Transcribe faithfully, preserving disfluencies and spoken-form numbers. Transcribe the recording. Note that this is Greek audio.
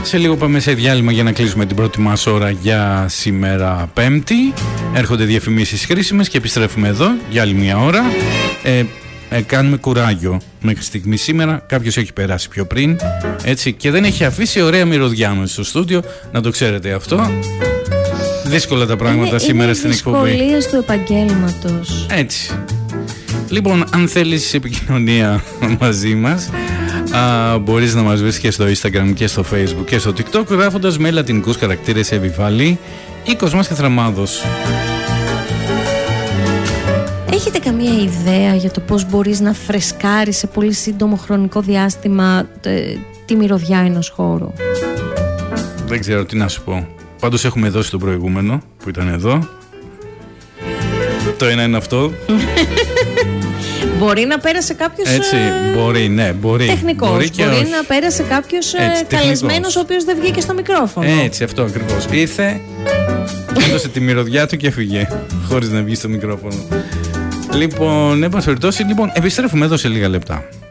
Σε λίγο πάμε σε διάλειμμα για να κλείσουμε την πρώτη μας ώρα για σήμερα Πέμπτη. Έρχονται διαφημίσεις χρήσιμες και επιστρέφουμε εδώ για άλλη μια ώρα. Ε, ε, κάνουμε κουράγιο μέχρι στιγμή σήμερα. Κάποιος έχει περάσει πιο πριν, έτσι, και δεν έχει αφήσει ωραία μυρωδιά μας στο στούντιο. Να το ξέρετε αυτό. Δύσκολα τα πράγματα είναι, σήμερα είναι στην εκπομπή. Δυσκολίες του επαγγέλματος. Έτσι. Λοιπόν, αν θέλεις επικοινωνία μαζί μας, α, μπορείς να μας βρεις και στο Instagram και στο Facebook και στο TikTok, γράφοντας με λατινικούς χαρακτήρες Εβιβάλη ή Κοσμάς Καθραμάδος. Έχετε καμία ιδέα για το πώς μπορείς να φρεσκάρεις σε πολύ σύντομο χρονικό διάστημα τη μυρωδιά ενός χώρου? Δεν ξέρω τι να σου πω. Πάντως έχουμε δώσει το προηγούμενο που ήταν εδώ. Το ένα είναι αυτό. Μπορεί να πέρασε κάποιος. Έτσι, μπορεί, ναι, μπορεί. Τεχνικός. Μπορεί, μπορεί όχι. να πέρασε κάποιος καλεσμένος ο οποίος δεν βγήκε στο μικρόφωνο. Έτσι, αυτό ακριβώς. Ήρθε, έδωσε τη μυρωδιά του και έφυγε. Χωρίς να βγει στο μικρόφωνο. Λοιπόν, εν πάση περιπτώσει, λοιπόν, επιστρέφουμε εδώ σε λίγα λεπτά.